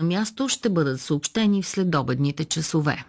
на място ще бъдат съобщени в следобедните часове.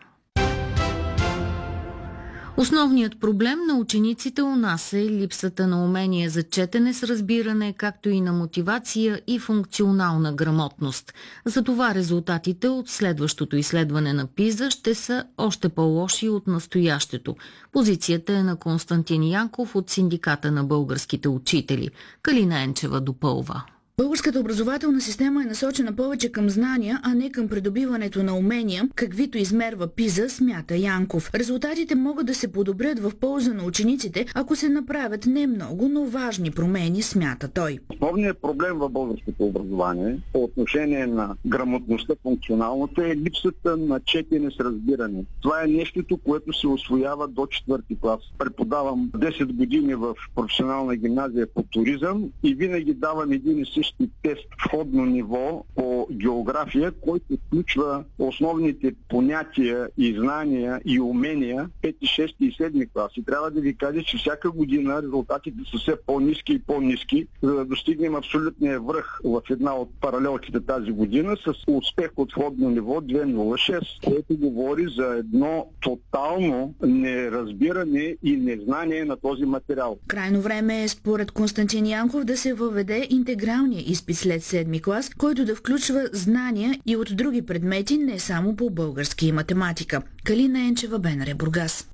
Основният проблем на учениците у нас е липсата на умение за четене с разбиране, както и на мотивация и функционална грамотност. Затова резултатите от следващото изследване на ПИЗА ще са още по-лоши от настоящето. Позицията е на Константин Янков от Синдиката на българските учители. Калина Енчева допълва. Българската образователна система е насочена повече към знания, а не към придобиването на умения, каквито измерва ПИЗА, смята Янков. Резултатите могат да се подобрят в полза на учениците, ако се направят не много, но важни промени, смята той. Основният проблем в българското образование по отношение на грамотността, функционалната, е липсата на четене с разбиране. Това е нещото, което се усвоява до 4-ти клас. Преподавам 10 години в професионална гимназия по туризъм и винаги давам един и същи тест входно ниво по география, който включва основните понятия и знания и умения 5, 6 и 7 клас. И трябва да ви кажа, че всяка година резултатите са все по-ниски и по-ниски, за да достигнем абсолютния връх в една от паралелките тази година с успех от входно ниво 2.06, което говори за едно тотално неразбиране и незнание на този материал. Крайно време е, според Константин Янков, да се въведе интегралния изпит след 7-ми клас, който да включва знания и от други предмети, не само по български и математика. Калина Енчева, БНР, Бургас.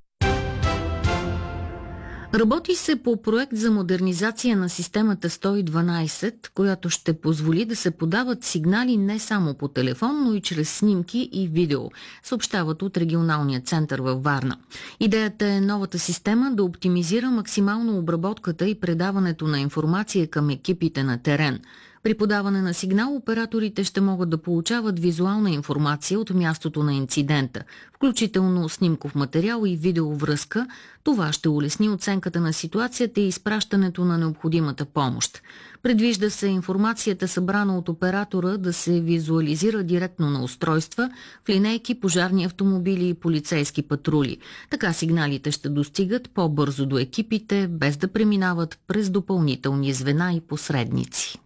Работи се по проект за модернизация на системата 112, която ще позволи да се подават сигнали не само по телефон, но и чрез снимки и видео, съобщават от регионалния център във Варна. Идеята е новата система да оптимизира максимално обработката и предаването на информация към екипите на терен. При подаване на сигнал операторите ще могат да получават визуална информация от мястото на инцидента, включително снимков материал и видеовръзка. Това ще улесни оценката на ситуацията и изпращането на необходимата помощ. Предвижда се информацията, събрана от оператора, да се визуализира директно на устройства, в линейки, пожарни автомобили и полицейски патрули. Така сигналите ще достигат по-бързо до екипите, без да преминават през допълнителни звена и посредници.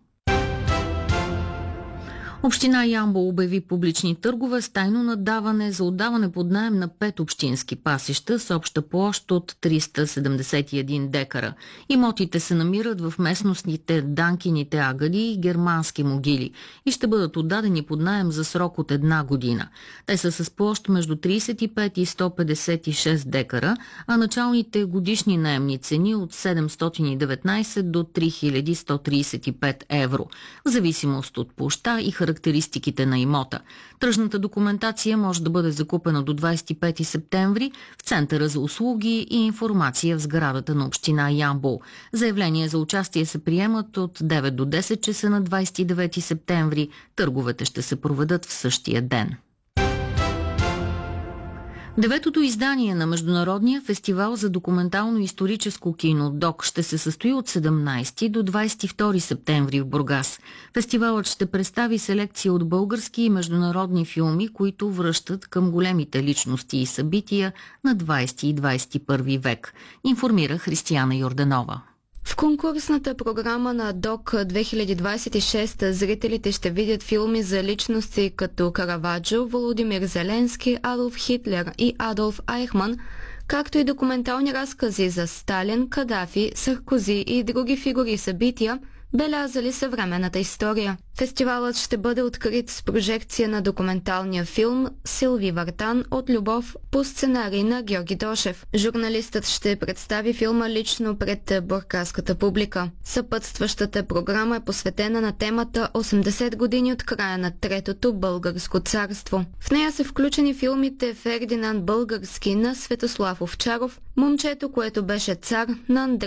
Община Ямбол обяви публични търгове с тайно наддаване за отдаване под наем на 5 общински пасища с обща площ от 371 декара. Имотите се намират в местностните Данкините агади и Германски могили и ще бъдат отдадени под наем за срок от 1 година. Те са с площ между 35 и 156 декара, а началните годишни наемни цени от 719 до 3135 евро, в зависимост от площа и характеристиките на имота. Тръжната документация може да бъде закупена до 25 септември в Центъра за услуги и информация в сградата на община Ямбол. Заявления за участие се приемат от 9 до 10 часа на 29 септември. Търговете ще се проведат в същия ден. Деветото издание на Международния фестивал за документално-историческо кино ДОК ще се състои от 17 до 22 септември в Бургас. Фестивалът ще представи селекция от български и международни филми, които връщат към големите личности и събития на 20 и 21 век, информира Християна Йорданова. В конкурсната програма на ДОК 2026 зрителите ще видят филми за личности като Караваджо, Володимир Зеленски, Адолф Хитлер и Адолф Айхман, както и документални разкази за Сталин, Кадафи, Саркози и други фигури и събития, белязали съвременната история. Фестивалът ще бъде открит с прожекция на документалния филм «Силви Вартан от любов» по сценарий на Георги Дошев. Журналистът ще представи филма лично пред бургаската публика. Съпътстващата програма е посветена на темата 80 години от края на Третото българско царство. В нея са включени филмите Фердинанд Български на Светослав Овчаров, Момчето, което беше цар на Андрей